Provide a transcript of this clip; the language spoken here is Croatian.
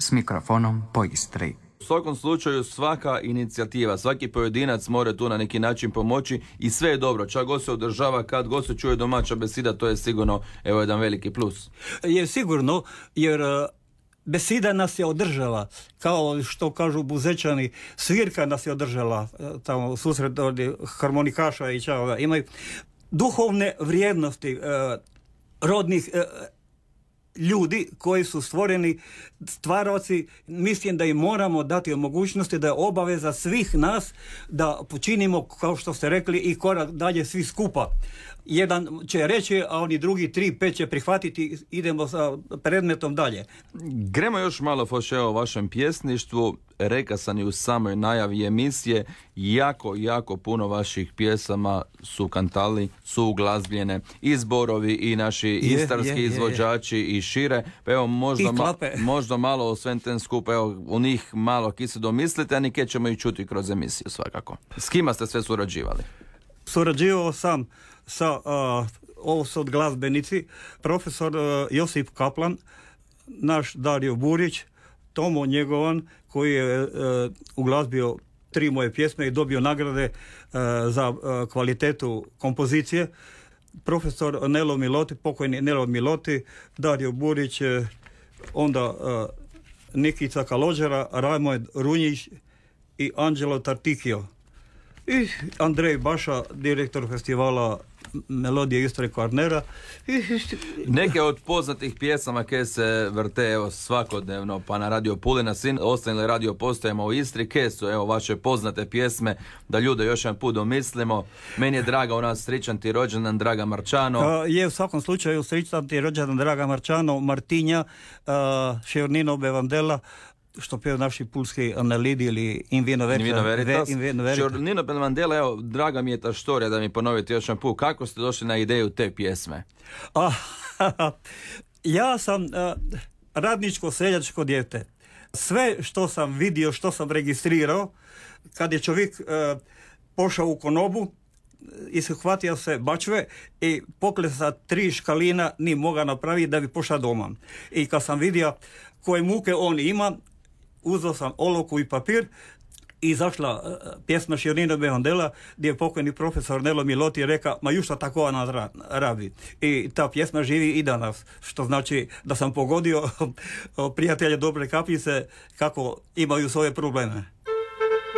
s mikrofonom po Istri. U svakom slučaju svaka inicijativa, svaki pojedinac mora tu na neki način pomoći i sve je dobro. Čak god se održava, kad god se čuje domaća besida, to je sigurno jedan veliki plus. Je sigurno, jer besida nas je održala, kao što kažu Buzećani, svirka nas je održala, tamo susret harmonikaša i čava. Imaju duhovne vrijednosti rodnih ljudi koji su stvoreni stvaraoci. Mislim da im moramo dati mogućnosti, da je obaveza svih nas da počinimo, kao što ste rekli, i korak dalje svi skupa. Jedan će reći, a oni drugi 3-5 će prihvatiti, idemo sa predmetom dalje. Gremo još malo o vašem pjesništvu. Reka sam i u samoj najavi emisije, jako puno vaših pjesama su kantali, su uglazbljene i zborovi i naši istarski izvođači i šire. Pa evo možda malo o svem tem skupa, evo u njih malo ki se domislite, a neke ćemo i čuti kroz emisiju svakako. S kima ste sve surađivali? Surađivao sam sa ovo su od glazbenici, profesor Josip Kaplan, naš Dario Burić, Tomo Njegovan, koji je uglazbio 3 moje pjesme i dobio nagrade za kvalitetu kompozicije, profesor Nelo Miloti, pokojni Nelo Miloti, Dario Burić, onda Nikica Kalođera, Rajmond Runjić i Anđelo Tartikio. I Andrej Baša, direktor festivala Melodije Istre Kvarnera. Neke od poznatih pjesama koje se vrte svakodnevno, pa na Radio Pulin, na svim ostalim radio postajama u Istri, koje su vaše poznate pjesme, da ljude još jedan put domislimo. Meni je draga u nas srećan ti rođendan, draga Marčano. Je u svakom slučaju srećan ti rođendan, draga Marčano, Martinja, Šeornino Bevandela, što peo naši pulski analidi ili In Vino Veritas. Nino Bevandela, evo, draga mi je ta štorija da mi ponovite još jedan put. Kako ste došli na ideju te pjesme? Ja sam radničko seljačko dijete. Sve što sam vidio, što sam registrirao, kad je čovjek pošao u konobu, ishvatio se bačve i poklesa 3 škalina ni moga napraviti da bi pošao doma. I kad sam vidio koje muke on ima, uzeo sam olovku i papir i izašla pjesma Šeornino Bevandela, gdje je pokojni profesor Nelo Miloti rekao, ma jušta tako ona rabi. I ta pjesma živi i danas, što znači da sam pogodio prijatelje dobre kapljice kako imaju svoje probleme.